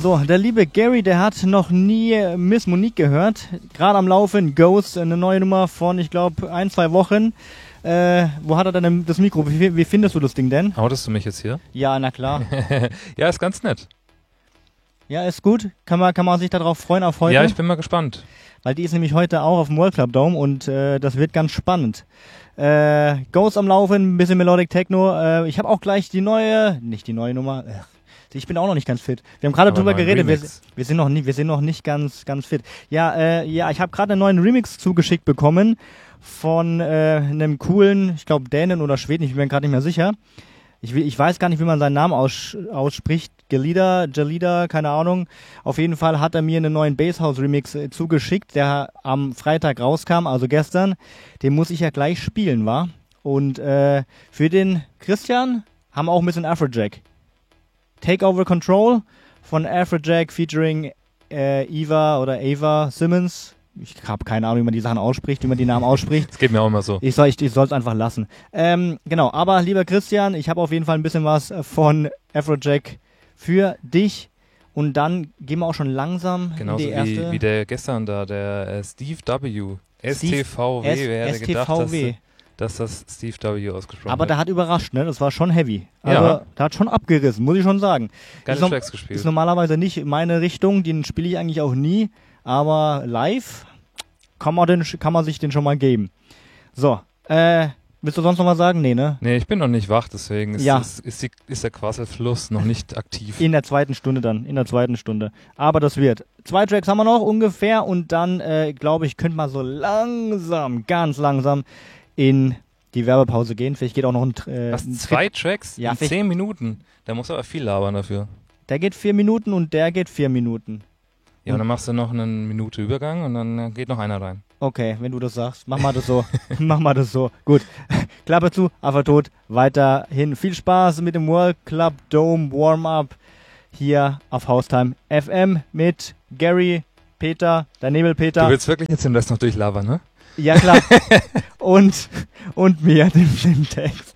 So, der liebe Gary, der hat noch nie Miss Monique gehört. Gerade am Laufen, Ghost, eine neue Nummer von, ich glaube, 1-2 Wochen. Wo hat er denn das Mikro? Wie findest du das Ding denn? Outest du mich jetzt hier? Ja, na klar. Ja, ist ganz nett. Ja, ist gut. Kann man sich darauf freuen auf heute? Ja, ich bin mal gespannt. Weil die ist nämlich heute auch auf dem World Club Dome und das wird ganz spannend. Ghost am Laufen, ein bisschen Melodic Techno. Ich habe auch gleich die neue, nicht die neue Nummer. Ich bin auch noch nicht ganz fit. Wir haben gerade drüber geredet, wir sind noch nicht ganz fit. Ja, ich habe gerade einen neuen Remix zugeschickt bekommen von einem coolen, ich glaube Dänen oder Schweden, ich bin mir gerade nicht mehr sicher. Ich weiß gar nicht, wie man seinen Namen ausspricht. Gelida, keine Ahnung. Auf jeden Fall hat er mir einen neuen Basshouse-Remix zugeschickt, der am Freitag rauskam, also gestern. Den muss ich ja gleich spielen, wa? Und für den Christian haben wir auch ein bisschen Afrojack. Take Over Control von Afrojack featuring Ava Simmons. Ich habe keine Ahnung, wie man die Sachen ausspricht, wie man die Namen ausspricht. Das geht mir auch immer so. Ich soll es einfach lassen. Genau, aber lieber Christian, ich habe auf jeden Fall ein bisschen was von Afrojack für dich. Und dann gehen wir auch schon langsam in die erste. Genauso wie der gestern da, der Steve W. STVW, wer hätte gedacht, dass das Steve W. ausgesprochen wird. Aber der hat überrascht, ne? Das war schon heavy. Also, ja. der hat schon abgerissen, muss ich schon sagen. Geile Tracks gespielt. Ist normalerweise nicht meine Richtung, den spiele ich eigentlich auch nie. Aber live kann man sich den schon mal geben. So, willst du sonst noch was sagen? Nee, ne? Nee, ich bin noch nicht wach, deswegen ist der Quasselfluss noch nicht aktiv. In der zweiten Stunde. Aber das wird. 2 Tracks haben wir noch ungefähr und dann, glaube ich, könnte man so ganz langsam in die Werbepause gehen. Vielleicht geht auch noch ein... Was, 2 Tracks? Ja, in 10 Minuten? Da muss aber viel labern dafür. Der geht 4 Minuten und der geht 4 Minuten. Ja, und dann machst du noch eine Minute Übergang und dann geht noch einer rein. Okay, wenn du das sagst, mach mal das so. Gut, Klappe zu, Affe tot, weiterhin viel Spaß mit dem World Club Dome Warm-Up hier auf Haustime FM mit Gary, Peter, der Nebelpeter. Du willst wirklich jetzt den Rest noch durchlabern, ne? Ja, klar. und mir, dem Filmtext.